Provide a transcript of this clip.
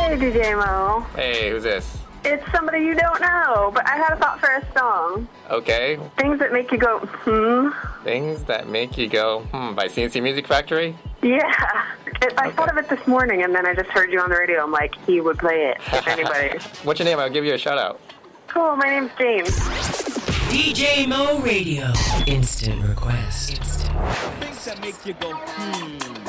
Hey, DJ Mo. Hey, who's this? It's somebody you don't know, but I had a thought for a song. Okay. Things that make you go, Things that make you go, by CNC Music Factory? Yeah. I thought of it this morning, and then I just heard you on the radio. I'm like, he would play it, if anybody. What's your name? I'll give you a shout-out. Cool, my name's James. DJ Mo Radio. Instant request. Things that make you go,